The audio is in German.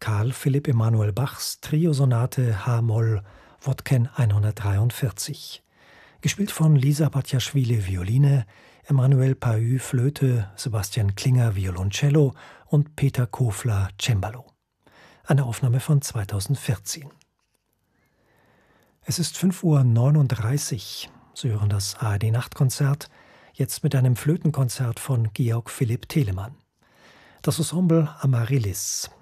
Karl Philipp Emanuel Bachs Triosonate H-Moll Wodken 143. Gespielt von Lisa Batjaschwili Violine, Emmanuel Pahü Flöte, Sebastian Klinger Violoncello und Peter Kofler Cembalo. Eine Aufnahme von 2014. Es ist 5:39 Uhr. Sie hören das ARD-Nachtkonzert, jetzt mit einem Flötenkonzert von Georg Philipp Telemann. Das Ensemble Amaryllis.